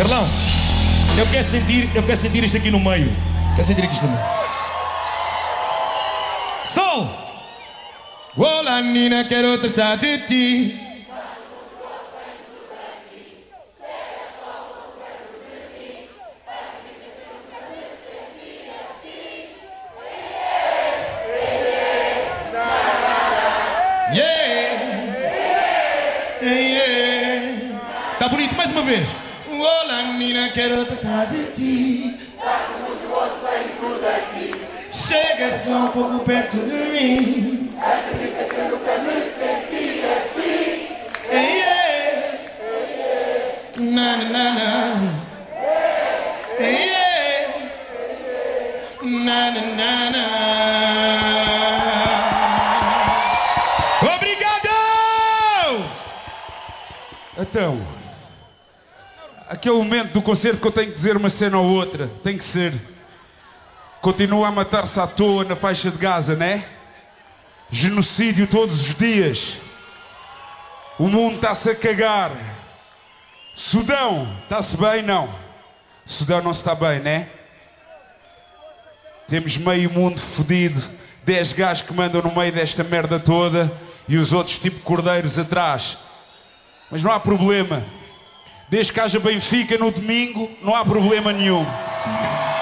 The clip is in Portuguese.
Carlão, eu quero sentir isto aqui no meio. Quero sentir aqui isto no meio. Sol! Olá, Nina, quero tratar de ti. Tá bonito, mais uma vez. Olá, Nina, quero tratar de ti. Chega só um pouco perto de mim. Acredita que eu nunca me senti assim. Na na na na. Na na na na. Obrigado! Então, aquele momento do concerto que eu tenho que dizer uma cena ou outra, tem que ser. Continua a matar-se à toa na faixa de Gaza, né? Genocídio todos os dias. O mundo está-se a cagar. Sudão, está-se bem? Não. Sudão não está bem, né? Temos meio mundo fodido, 10 gajos que mandam no meio desta merda toda e os outros tipo cordeiros atrás. Mas não há problema. Desde que haja Benfica no domingo, não há problema nenhum.